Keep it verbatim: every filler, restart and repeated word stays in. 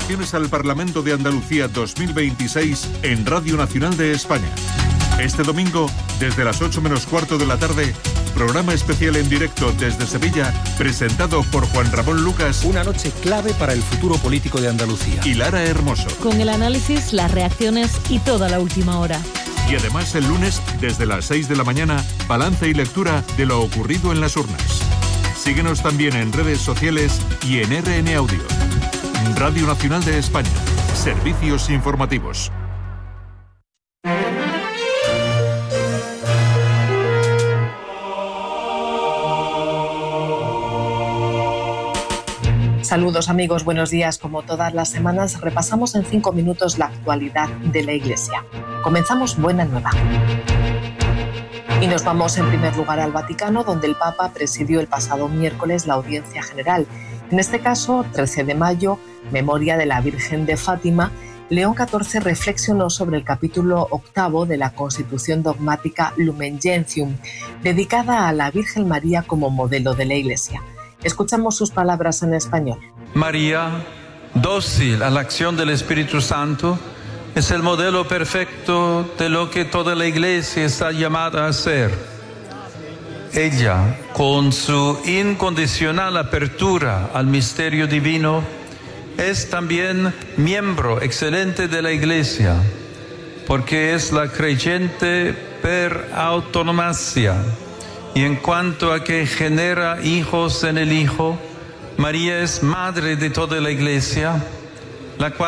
Elecciones al Parlamento de Andalucía dos mil veintiséis en Radio Nacional de España. Este domingo, desde las ocho menos cuarto de la tarde, programa especial en directo desde Sevilla, presentado por Juan Ramón Lucas. Una noche clave para el futuro político de Andalucía. Y Lara Hermoso. Con el análisis, las reacciones y toda la última hora. Y además el lunes, desde las seis de la mañana, balance y lectura de lo ocurrido en las urnas. Síguenos también en redes sociales y en R N Audio. Radio Nacional de España. Servicios informativos. Saludos amigos, buenos días. Como todas las semanas, repasamos en cinco minutos la actualidad de la Iglesia. Comenzamos Buena Nueva. Y nos vamos en primer lugar al Vaticano, donde el Papa presidió el pasado miércoles la audiencia general. En este caso, trece de mayo, memoria de la Virgen de Fátima, León catorce reflexionó sobre el capítulo octavo de la Constitución dogmática Lumen Gentium, dedicada a la Virgen María como modelo de la Iglesia. Escuchamos sus palabras en español. María, dócil a la acción del Espíritu Santo, es el modelo perfecto de lo que toda la Iglesia está llamada a ser. Ella, con su incondicional apertura al misterio divino, es también miembro excelente de la Iglesia, porque es la creyente per autonomacia. Y en cuanto a que genera hijos en el Hijo, María es madre de toda la Iglesia, la cual